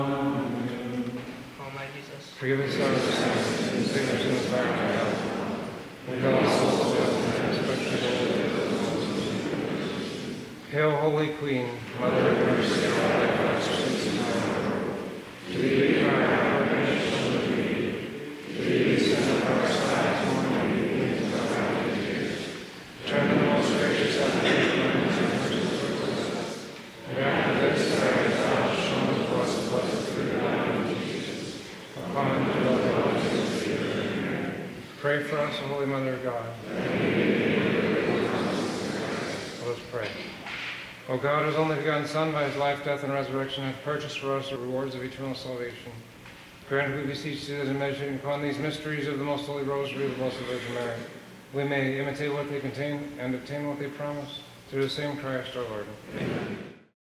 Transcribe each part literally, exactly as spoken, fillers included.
O my Jesus, Forgive us our sins, and save us from the fire of hell. And lead all souls to heaven, especially those. Hail, Holy Queen, Mother of mercy, and life, and our sins and power. To thee we cry, our nation of thee. To thee we send up our sighs, mourning and weeping in our valley tears. Turn to the most gracious advocate, and merciful towards us. And after this, our thou shown to us the blessed fruit of thy womb, Jesus. Upon the Lord of us, pray for us, O Holy Mother of God. Let us pray. O God, whose only begotten Son, by his life, death, and resurrection, hath purchased for us the rewards of eternal salvation, grant, we beseech thee, that in meditating upon these mysteries of the most holy rosary of the Blessed Virgin Mary, we may imitate what they contain and obtain what they promise, through the same Christ our Lord. Amen.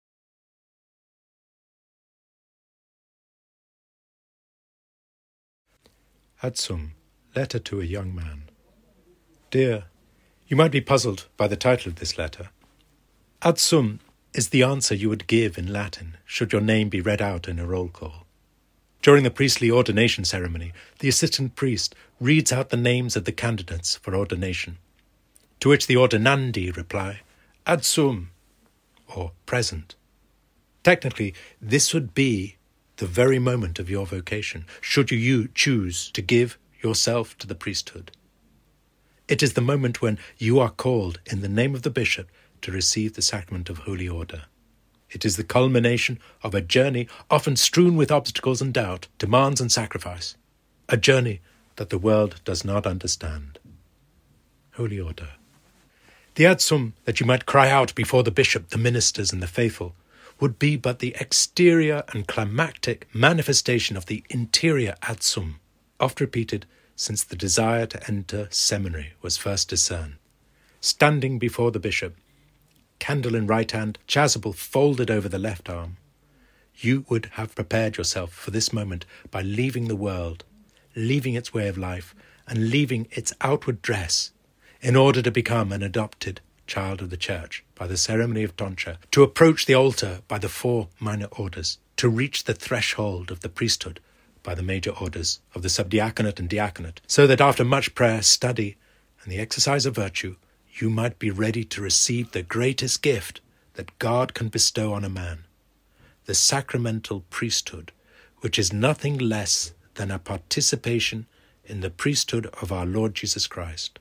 Adsum, letter to a young man. Dear, you might be puzzled by the title of this letter. Adsum is the answer you would give in Latin should your name be read out in a roll call. During the priestly ordination ceremony, the assistant priest reads out the names of the candidates for ordination, to which the ordinandi reply, Adsum, or present. Technically, this would be the very moment of your vocation, should you choose to give yourself to the priesthood. It is the moment when you are called in the name of the bishop to receive the sacrament of holy order. It is the culmination of a journey often strewn with obstacles and doubt, demands and sacrifice, a journey that the world does not understand. Holy order. The adsum that you might cry out before the bishop, the ministers and the faithful would be but the exterior and climactic manifestation of the interior adsum, oft repeated since the desire to enter seminary was first discerned. Standing before the bishop, candle in right hand, chasuble folded over the left arm, you would have prepared yourself for this moment by leaving the world, leaving its way of life, and leaving its outward dress, in order to become an adopted child of the Church by the ceremony of tonsure, to approach the altar by the four minor orders, to reach the threshold of the priesthood by the major orders of the subdiaconate and diaconate, so that after much prayer, study, and the exercise of virtue, you might be ready to receive the greatest gift that God can bestow on a man, the sacramental priesthood, which is nothing less than a participation in the priesthood of our Lord Jesus Christ.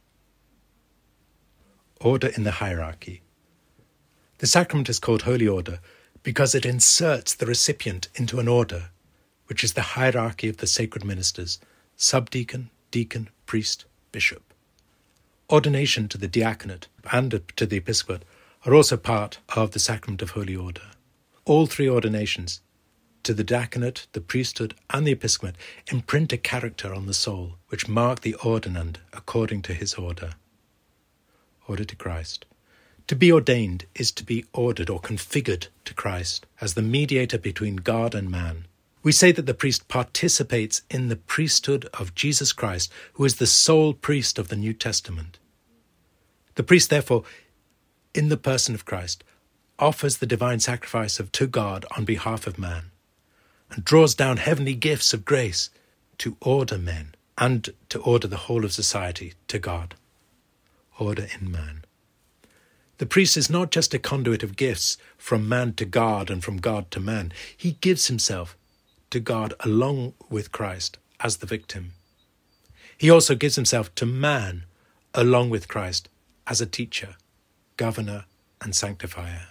Order in the hierarchy. The sacrament is called Holy Order because it inserts the recipient into an order, which is the hierarchy of the sacred ministers, subdeacon, deacon, priest, bishop. Ordination to the diaconate and to the episcopate are also part of the sacrament of Holy Order. All three ordinations, to the diaconate, the priesthood, and the episcopate, imprint a character on the soul, which mark the ordinand according to his order. Order to Christ. To be ordained is to be ordered or configured to Christ as the mediator between God and man. We say that the priest participates in the priesthood of Jesus Christ, who is the sole priest of the New Testament. The priest, therefore, in the person of Christ, offers the divine sacrifice of to God on behalf of man, and draws down heavenly gifts of grace to order men and to order the whole of society to God. Order in man. The priest is not just a conduit of gifts from man to God and from God to man. He gives himself to God along with Christ as the victim. He also gives himself to man along with Christ as a teacher, governor, and sanctifier.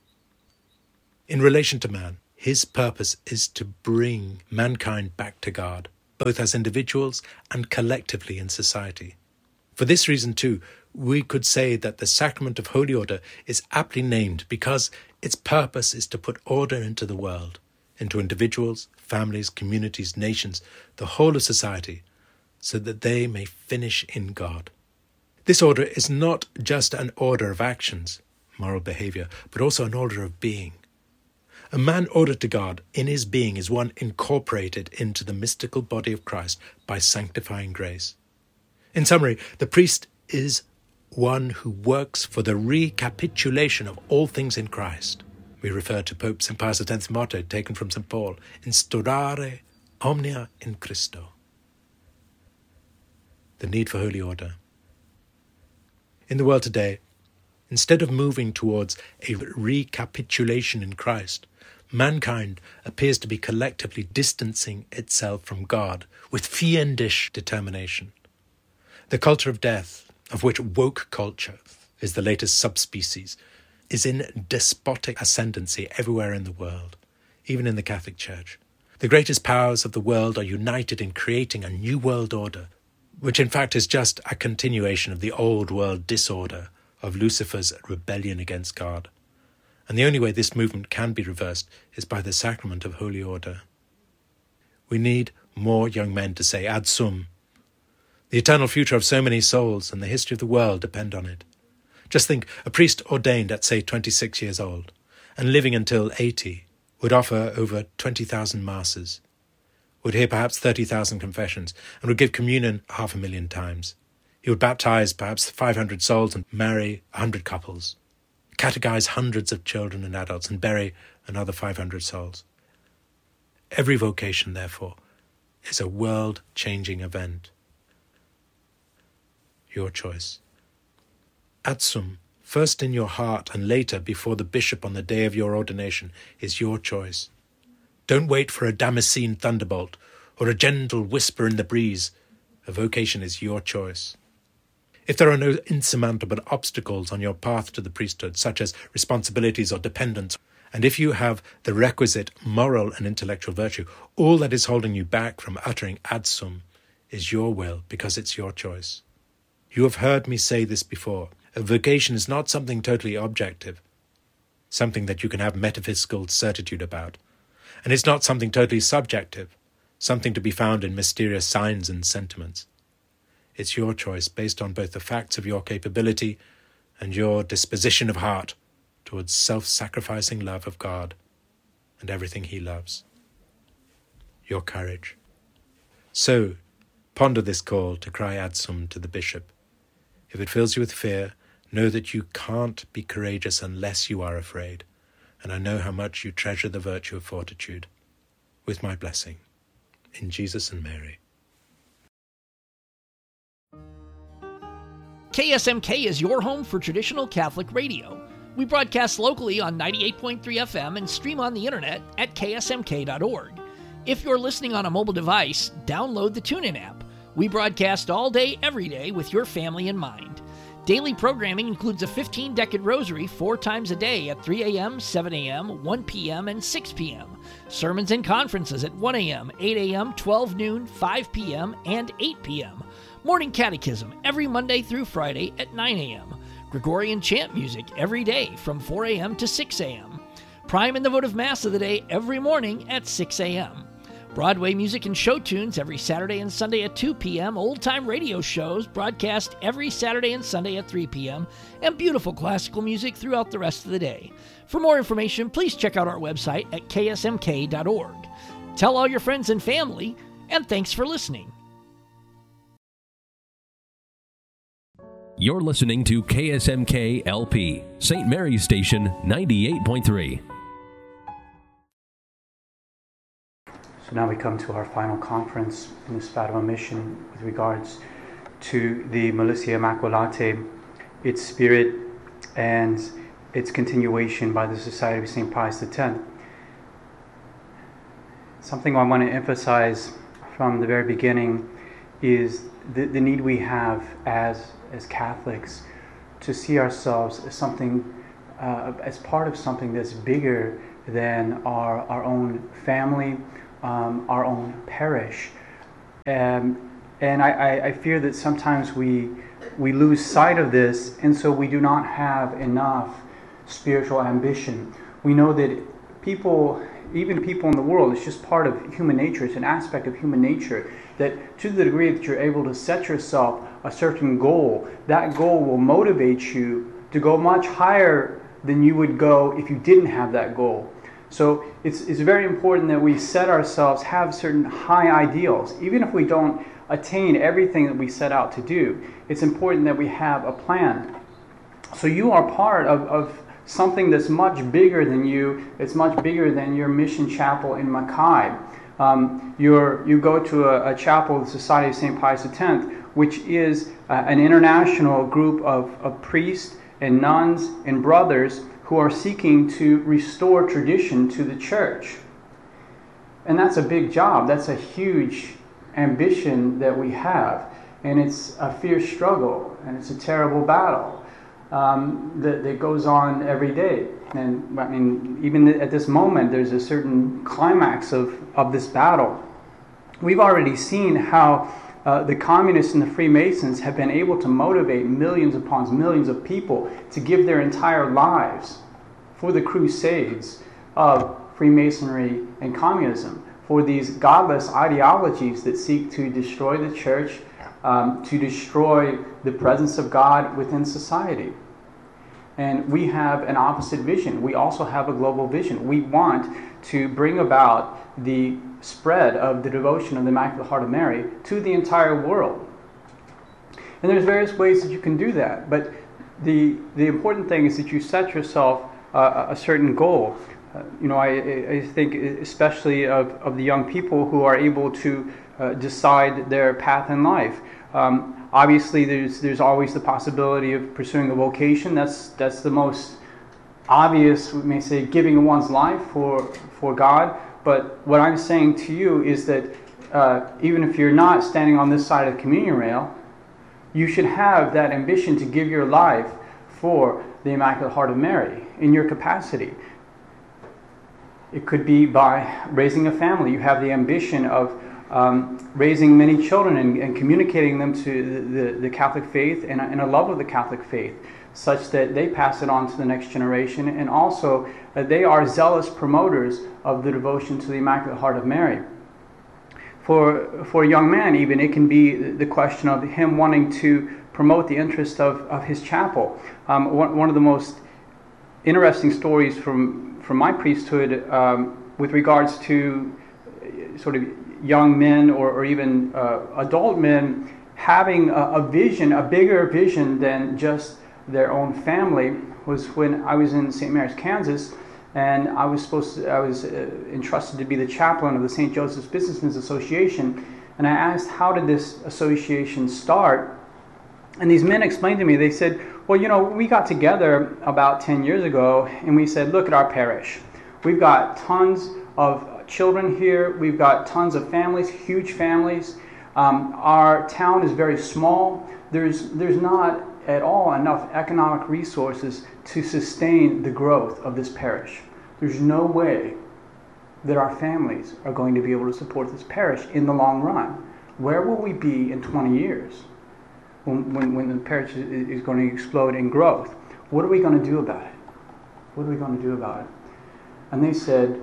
In relation to man, his purpose is to bring mankind back to God, both as individuals and collectively in society. For this reason, too, we could say that the sacrament of Holy Order is aptly named because its purpose is to put order into the world, into individuals, families, communities, nations, the whole of society, so that they may finish in God. This order is not just an order of actions, moral behavior, but also an order of being. A man ordered to God in his being is one incorporated into the mystical body of Christ by sanctifying grace. In summary, the priest is one who works for the recapitulation of all things in Christ, We refer to Pope Saint Pius X's motto taken from Saint Paul, Instaurare omnia in Christo. The need for holy order. In the world today, instead of moving towards a recapitulation in Christ, mankind appears to be collectively distancing itself from God with fiendish determination. The culture of death, of which woke culture is the latest subspecies, is in despotic ascendancy everywhere in the world, even in the Catholic Church. The greatest powers of the world are united in creating a new world order, which in fact is just a continuation of the old world disorder of Lucifer's rebellion against God. And the only way this movement can be reversed is by the sacrament of holy order. We need more young men to say ad sum. The eternal future of so many souls and the history of the world depend on it. Just think, a priest ordained at, say, twenty-six years old, and living until eighty, would offer over twenty thousand masses, would hear perhaps thirty thousand confessions, and would give communion half a million times. He would baptize perhaps five hundred souls and marry a hundred couples, catechize hundreds of children and adults, and bury another five hundred souls. Every vocation, therefore, is a world-changing event. Your choice. Ad sum, first in your heart and later before the bishop on the day of your ordination, is your choice. Don't wait for a Damascene thunderbolt or a gentle whisper in the breeze. A vocation is your choice. If there are no insurmountable obstacles on your path to the priesthood, such as responsibilities or dependence, and if you have the requisite moral and intellectual virtue, all that is holding you back from uttering ad sum is your will, because it's your choice. You have heard me say this before. A vocation is not something totally objective, something that you can have metaphysical certitude about. And it's not something totally subjective, something to be found in mysterious signs and sentiments. It's your choice based on both the facts of your capability and your disposition of heart towards self-sacrificing love of God and everything he loves. Your courage. So, ponder this call to cry ad sum to the bishop. If it fills you with fear, know that you can't be courageous unless you are afraid, and I know how much you treasure the virtue of fortitude. With my blessing. In Jesus and Mary. K S M K is your home for traditional Catholic radio. We broadcast locally on ninety-eight point three F M and stream on the internet at K S M K dot org. If you're listening on a mobile device, download the TuneIn app. We broadcast all day, every day with your family in mind. Daily programming includes a fifteen-decade rosary four times a day at three a.m., seven a.m., one p.m., and six p.m. Sermons and conferences at one a.m., eight a.m., twelve noon, five p.m., and eight p.m. Morning catechism every Monday through Friday at nine a.m. Gregorian chant music every day from four a.m. to six a.m. Prime and the votive Mass of the day every morning at six a.m. Broadway music and show tunes every Saturday and Sunday at two p.m., old-time radio shows broadcast every Saturday and Sunday at three p.m., and beautiful classical music throughout the rest of the day. For more information, please check out our website at K S M K dot org. Tell all your friends and family, and thanks for listening. You're listening to K S M K L P, Saint Mary's Station, ninety-eight point three. So now we come to our final conference in the Fatima mission with regards to the Militia Immaculate, its spirit, and its continuation by the Society of Saint Pius X. Something I want to emphasize from the very beginning is the, the need we have as, as Catholics to see ourselves as something, uh, as part of something that's bigger than our, our own family, Um, our own parish, um, and I, I fear that sometimes we we lose sight of this, and so we do not have enough spiritual ambition. We know that people, even people in the world, it's just part of human nature. It's an aspect of human nature that, to the degree that you're able to set yourself a certain goal, that goal will motivate you to go much higher than you would go if you didn't have that goal. So it's, it's very important that we set ourselves, have certain high ideals. Even if we don't attain everything that we set out to do, it's important that we have a plan. So you are part of, of something that's much bigger than you. It's much bigger than your mission chapel in Mackay. Um, you're, you go to a, a chapel of the Society of Saint Pius X, which is uh, an international group of, of priests and nuns and brothers who are seeking to restore tradition to the church. And that's a big job. That's a huge ambition that we have. And it's a fierce struggle, and it's a terrible battle um, that, that goes on every day. And I mean, even at this moment, there's a certain climax of, of this battle. We've already seen how uh, the communists and the Freemasons have been able to motivate millions upon millions of people to give their entire lives for the crusades of Freemasonry and communism, for these godless ideologies that seek to destroy the church, um, to destroy the presence of God within society. And we have an opposite vision. We also have a global vision. We want to bring about the spread of the devotion of the Immaculate Heart of Mary to the entire world. And there's various ways that you can do that, but the the important thing is that you set yourself uh, a certain goal. Uh, you know, I, I think especially of, of the young people who are able to uh, decide their path in life. Um, obviously, there's there's always the possibility of pursuing a vocation. That's that's the most obvious, we may say, giving one's life for for God. But what I'm saying to you is that uh, even if you're not standing on this side of the communion rail, you should have that ambition to give your life for the Immaculate Heart of Mary in your capacity. It could be by raising a family. You have the ambition of um, raising many children and, and communicating them to the, the, the Catholic faith and, and a love of the Catholic faith, such that they pass it on to the next generation, and also uh, they are zealous promoters of the devotion to the Immaculate Heart of Mary. For, for a young man even, it can be the question of him wanting to promote the interest of, of his chapel. Um, one, one of the most interesting stories from, from my priesthood um, with regards to sort of young men or, or even uh, adult men having a, a vision, a bigger vision than just their own family, was when I was in Saint Mary's, Kansas, and I was supposed to, I was uh, entrusted to be the chaplain of the Saint Joseph's Businessmen's Association, and I asked, how did this association start? And these men explained to me, they said, well, you know, we got together about ten years ago, and we said, look at our parish. We've got tons of children here, we've got tons of families, huge families. Um, our town is very small. There's, there's not at all enough economic resources to sustain the growth of this parish. There's no way that our families are going to be able to support this parish in the long run. Where will we be in twenty years when, when, when the parish is going to explode in growth? What are we going to do about it? What are we going to do about it? And they said,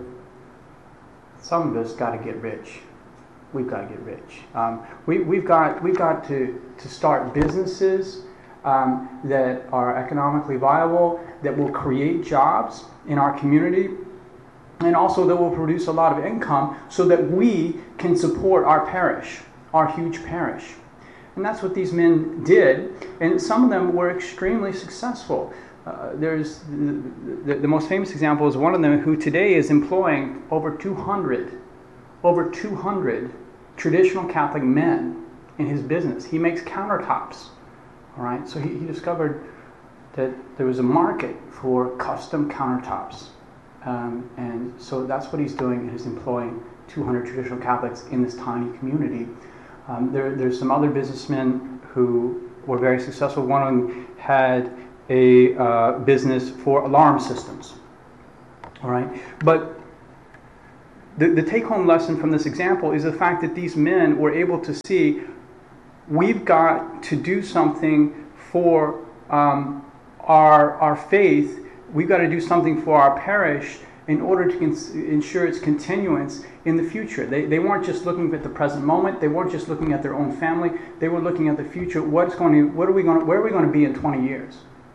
some of us got to get rich. We've got to get rich. Um, we, we've got, we've got to, to start businesses Um, that are economically viable, that will create jobs in our community, and also that will produce a lot of income so that we can support our parish, our huge parish. And that's what these men did, and some of them were extremely successful. Uh, there's the, the, the most famous example is one of them who today is employing over two hundred, over two hundred traditional Catholic men in his business. He makes countertops. All right, so he, he discovered that there was a market for custom countertops. Um, and so that's what he's doing. He's employing two hundred traditional Catholics in this tiny community. Um, there, there's some other businessmen who were very successful. One of them had a uh, business for alarm systems. All right, but the, the take-home lesson from this example is the fact that these men were able to see, we've got to do something for um, our, our faith. We've got to do something for our parish in order to cons- ensure its continuance in the future. They, they weren't just looking at the present moment. They weren't just looking at their own family. They were looking at the future. What's going to, what are we going to, where are we going to be in twenty years?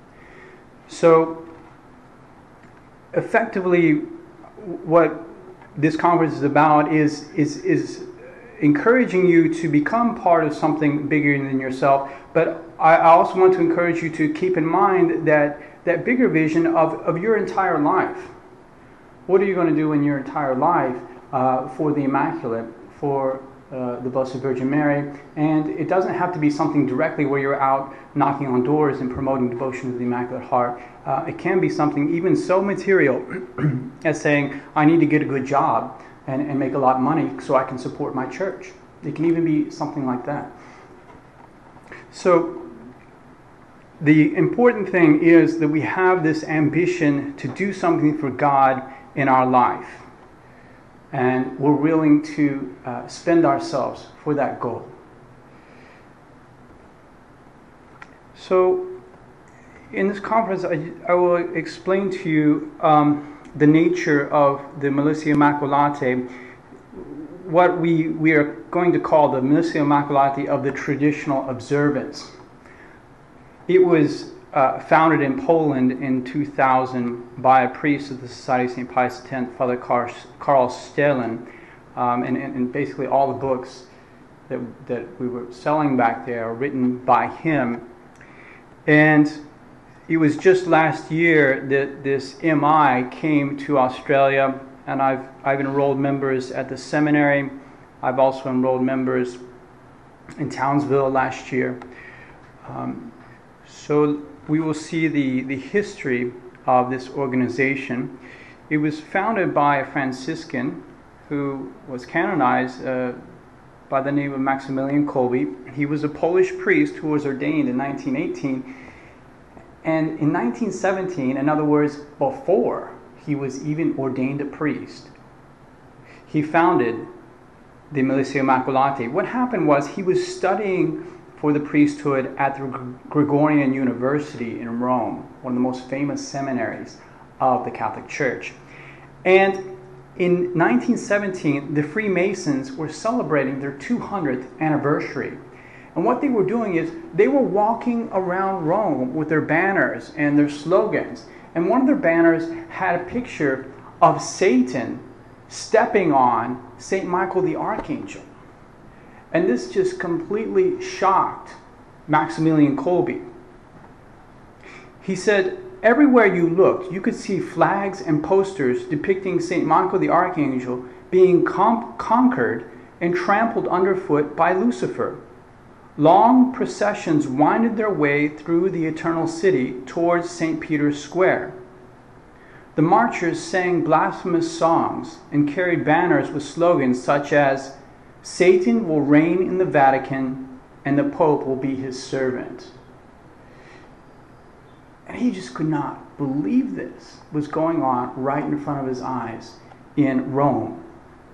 So, effectively, what this conference is about is is is. encouraging you to become part of something bigger than yourself, but I also want to encourage you to keep in mind that that bigger vision of, of your entire life. What are you going to do in your entire life uh, for the Immaculate, for uh, the Blessed Virgin Mary? And it doesn't have to be something directly where you're out knocking on doors and promoting devotion to the Immaculate Heart. Uh, it can be something even so material as saying, I need to get a good job and, and make a lot of money so I can support my church. It can even be something like that. So the important thing is that we have this ambition to do something for God in our life. And we're willing to uh, spend ourselves for that goal. So in this conference, I, I will explain to you um, the nature of the Militia Immaculatae, what we, we are going to call the Militia Immaculatae of the traditional observance. It was uh, founded in Poland in two thousand by a priest of the Society of Saint Pius the tenth, Father Karl, Karl Stehlen, um, and, and, and basically all the books that, that we were selling back there are written by him. And it was just last year that this M I came to Australia, and I've, I've enrolled members at the seminary. I've also enrolled members in Townsville last year. Um, so we will see the, the history of this organization. It was founded by a Franciscan who was canonized uh, by the name of Maximilian Kolbe. He was a Polish priest who was ordained in nineteen eighteen. And in nineteen seventeen, in other words, before he was even ordained a priest, he founded the Militia Immaculatae. What happened was he was studying for the priesthood at the Gregorian University in Rome, one of the most famous seminaries of the Catholic Church. And in nineteen seventeen, the Freemasons were celebrating their two hundredth anniversary. And what they were doing is they were walking around Rome with their banners and their slogans. And one of their banners had a picture of Satan stepping on Saint Michael the Archangel. And this just completely shocked Maximilian Kolbe. He said, everywhere you looked, you could see flags and posters depicting Saint Michael the Archangel being com- conquered and trampled underfoot by Lucifer. Long processions winded their way through the Eternal City towards Saint Peter's Square. The marchers sang blasphemous songs and carried banners with slogans such as, Satan will reign in the Vatican and the Pope will be his servant. And he just could not believe this was going on right in front of his eyes in Rome.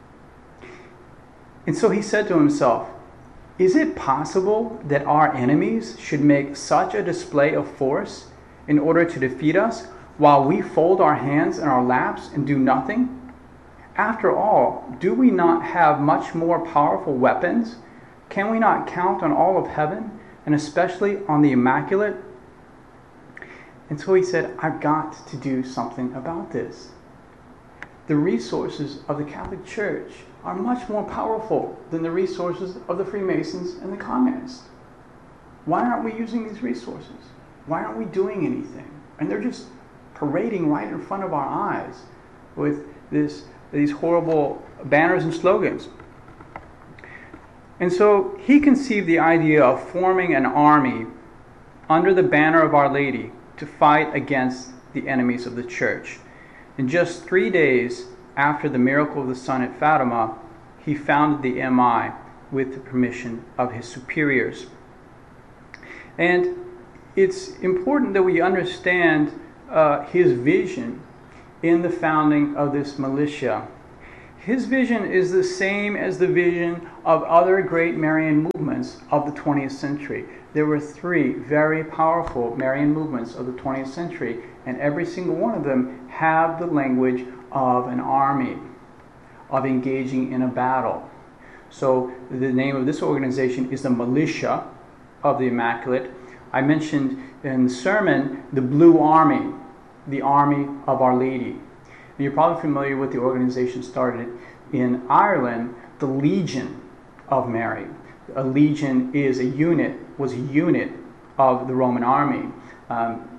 And so he said to himself, is it possible that our enemies should make such a display of force in order to defeat us while we fold our hands in our laps and do nothing? After all, do we not have much more powerful weapons? Can we not count on all of heaven, and especially on the Immaculate? And so he said, I've got to do something about this. The resources of the Catholic Church are much more powerful than the resources of the Freemasons and the Communists. Why aren't we using these resources? Why aren't we doing anything? And they're just parading right in front of our eyes with this, these horrible banners and slogans. And so he conceived the idea of forming an army under the banner of Our Lady to fight against the enemies of the Church. In just three days after the miracle of the sun at Fatima, he founded the M I with the permission of his superiors. And it's important that we understand uh, his vision in the founding of this militia. His vision is the same as the vision of other great Marian movements of the twentieth century. There were three very powerful Marian movements of the twentieth century, and every single one of them have the language of an army, of engaging in a battle. So the name of this organization is the Militia of the Immaculate. I mentioned in the sermon the Blue Army, the Army of Our Lady. And you're probably familiar with the organization started in Ireland, the Legion of Mary. A legion is a unit, was a unit of the Roman army. Um,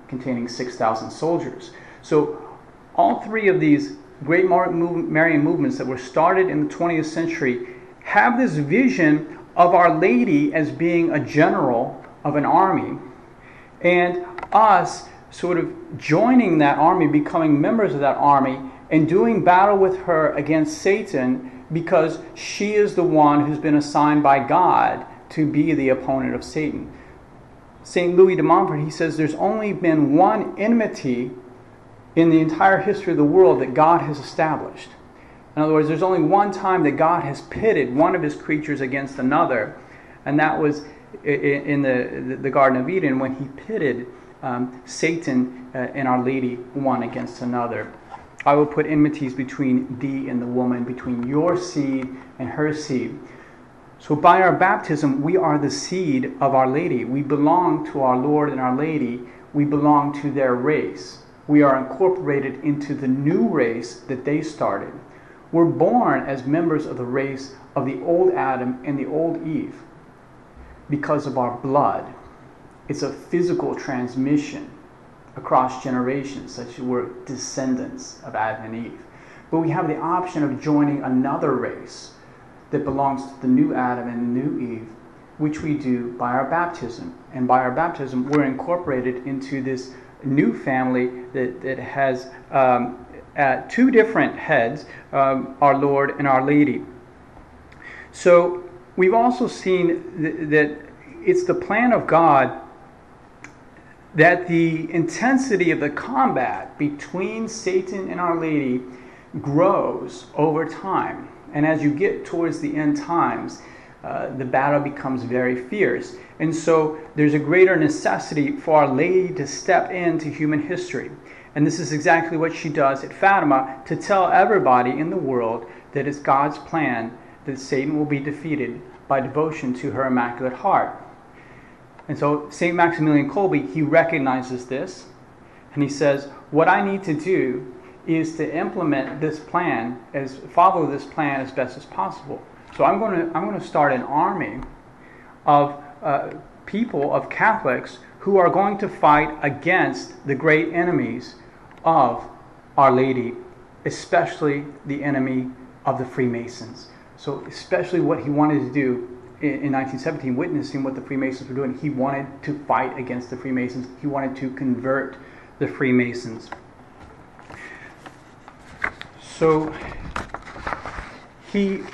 containing six thousand soldiers. So all three of these great Marian movements that were started in the twentieth century have this vision of Our Lady as being a general of an army, and us sort of joining that army, becoming members of that army, and doing battle with her against Satan, because she is the one who's been assigned by God to be the opponent of Satan. Saint Louis de Montfort, he says there's only been one enmity in the entire history of the world that God has established. In other words, there's only one time that God has pitted one of his creatures against another, and that was in the, the Garden of Eden, when he pitted um, Satan uh, and Our Lady one against another. I will put enmities between thee and the woman, between your seed and her seed. So by our baptism, we are the seed of Our Lady. We belong to our Lord and Our Lady. We belong to their race. We are incorporated into the new race that they started. We're born as members of the race of the old Adam and the old Eve because of our blood. It's a physical transmission across generations, such as we're descendants of Adam and Eve. But we have the option of joining another race that belongs to the new Adam and the new Eve, which we do by our baptism. And by our baptism, we're incorporated into this new family that, that has um, uh, two different heads, um, our Lord and Our Lady. So we've also seen th- that it's the plan of God that the intensity of the combat between Satan and Our Lady grows over time. And as you get towards the end times, uh, the battle becomes very fierce. And so there's a greater necessity for Our Lady to step into human history. And this is exactly what she does at Fatima, to tell everybody in the world that it's God's plan that Satan will be defeated by devotion to her Immaculate Heart. And so Saint Maximilian Kolbe, he recognizes this, and he says, what I need to do is to implement this plan, as follow this plan as best as possible. So I'm going to I'm going to start an army of uh, people, of Catholics, who are going to fight against the great enemies of Our Lady, especially the enemy of the Freemasons. So especially what he wanted to do in, in nineteen seventeen, witnessing what the Freemasons were doing, he wanted to fight against the Freemasons. He wanted to convert the Freemasons. So he,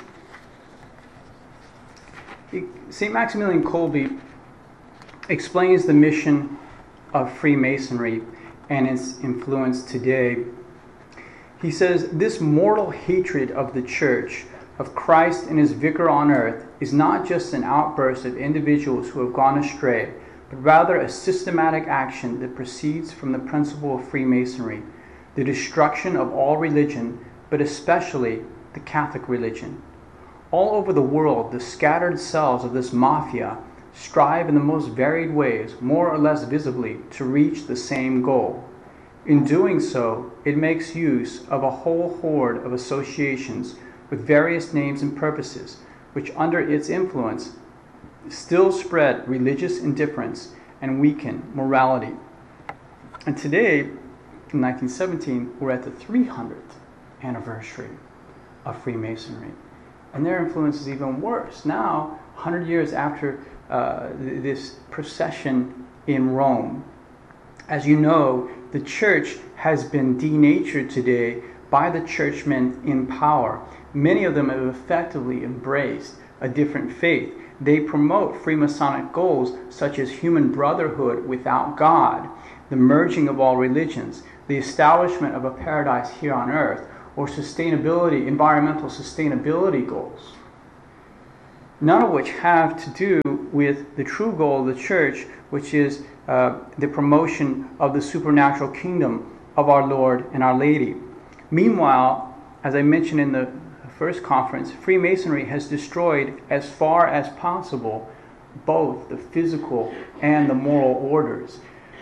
he Saint Maximilian Kolbe explains the mission of Freemasonry and its influence today. He says, this mortal hatred of the Church, of Christ and his vicar on earth, is not just an outburst of individuals who have gone astray, but rather a systematic action that proceeds from the principle of Freemasonry, the destruction of all religion, but especially the Catholic religion. All over the world, the scattered cells of this mafia strive in the most varied ways, more or less visibly, to reach the same goal. In doing so, it makes use of a whole horde of associations with various names and purposes, which under its influence still spread religious indifference and weaken morality. And today, in nineteen seventeen, we're at the three hundredth anniversary of Freemasonry. And their influence is even worse. Now, one hundred years after uh, th- this procession in Rome, as you know, the church has been denatured today by the churchmen in power. Many of them have effectively embraced a different faith. They promote Freemasonic goals such as human brotherhood without God, the merging of all religions, the establishment of a paradise here on earth, or sustainability, environmental sustainability goals. None of which have to do with the true goal of the church, which is uh, the promotion of the supernatural kingdom of our Lord and Our Lady. Meanwhile, as I mentioned in the first conference, Freemasonry has destroyed as far as possible both the physical and the moral orders,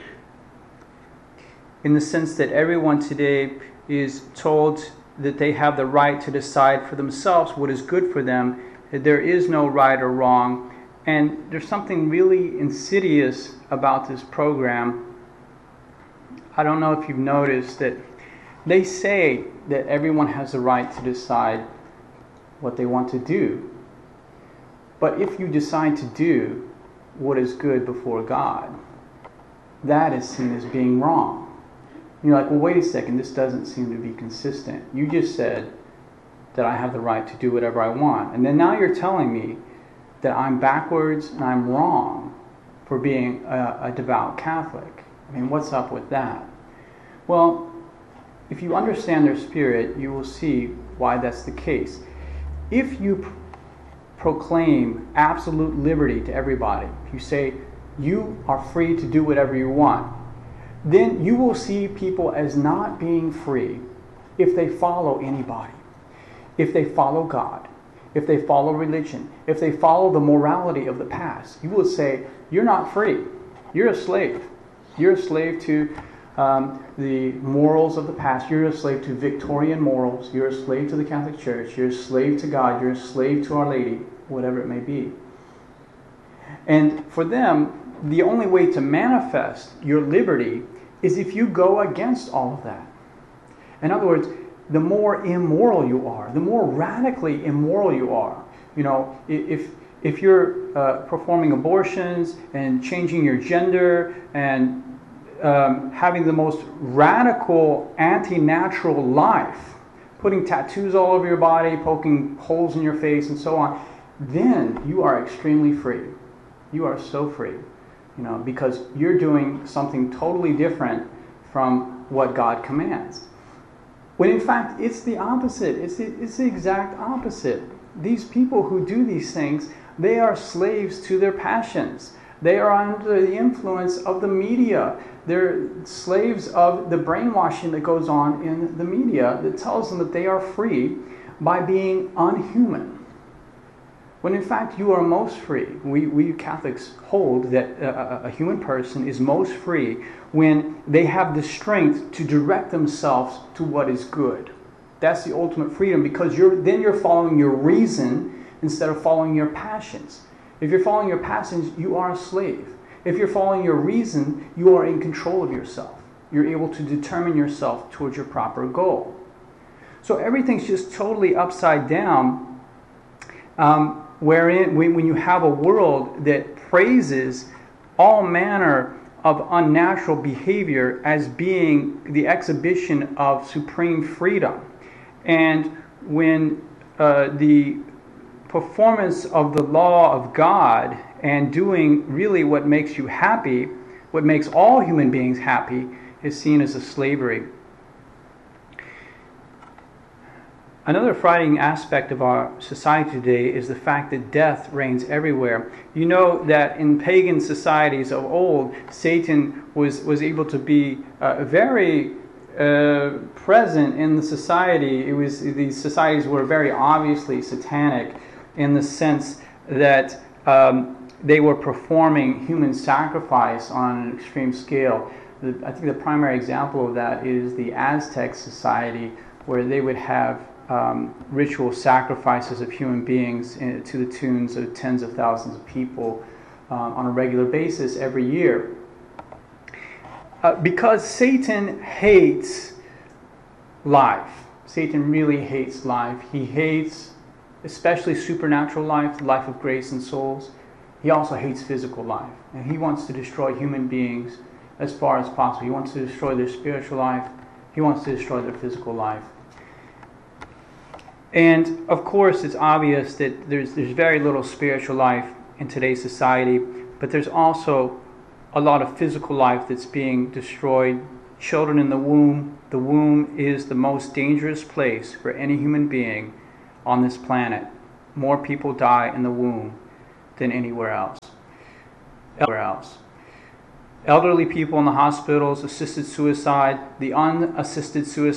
in the sense that everyone today is told that they have the right to decide for themselves what is good for them. There is no right or wrong. And there's something really insidious about this program I don't know if you've noticed that they say that everyone has the right to decide what they want to do. But if you decide to do what is good before God, that is seen as being wrong. You're like, well, wait a second, this doesn't seem to be consistent. You just said that I have the right to do whatever I want. And then now you're telling me that I'm backwards and I'm wrong for being a, a devout Catholic. I mean, what's up with that? Well, if you understand their spirit, you will see why that's the case. If you pr- proclaim absolute liberty to everybody, if you say you are free to do whatever you want, then you will see people as not being free if they follow anybody, if they follow God, if they follow religion, if they follow the morality of the past. You will say, you're not free. You're a slave. You're a slave to um, the morals of the past. You're a slave to Victorian morals. You're a slave to the Catholic Church. You're a slave to God. You're a slave to Our Lady, whatever it may be. And for them, the only way to manifest your liberty is if you go against all of that. In other words, the more immoral you are, the more radically immoral you are. You know, if if you're uh, performing abortions and changing your gender and um, having the most radical anti-natural life, putting tattoos all over your body, poking holes in your face and so on, then you are extremely free. You are so free, you know, because you're doing something totally different from what God commands. When in fact, it's the opposite. It's the, it's the exact opposite. These people who do these things, they are slaves to their passions. They are under the influence of the media. They're slaves of the brainwashing that goes on in the media that tells them that they are free by being unhuman. When in fact you are most free. We, we Catholics hold that a, a human person is most free when they have the strength to direct themselves to what is good. That's the ultimate freedom, because you're then you're following your reason instead of following your passions. If you're following your passions, you are a slave. If you're following your reason, you are in control of yourself. You're able to determine yourself towards your proper goal. So everything's just totally upside down. Um, Wherein, when you have a world that praises all manner of unnatural behavior as being the exhibition of supreme freedom, and when uh, the performance of the law of God and doing really what makes you happy, what makes all human beings happy, is seen as a slavery. Another frightening aspect of our society today is the fact that death reigns everywhere. You know that in pagan societies of old, Satan was, was able to be uh, very uh, present in the society. It was these societies were very obviously satanic in the sense that um, they were performing human sacrifice on an extreme scale. The, I think the primary example of that is the Aztec society, where they would have Um, ritual sacrifices of human beings in, to the tunes of tens of thousands of people um, on a regular basis every year. Uh, because Satan hates life. Satan really hates life. He hates especially supernatural life, the life of grace and souls. He also hates physical life. And he wants to destroy human beings as far as possible. He wants to destroy their spiritual life. He wants to destroy their physical life. And of course, it's obvious that there's there's very little spiritual life in today's society, but there's also a lot of physical life that's being destroyed. Children in the womb. The womb is the most dangerous place for any human being on this planet. More people die in the womb than anywhere else. Everywhere else. Elderly people in the hospitals, assisted suicide, the unassisted suicide.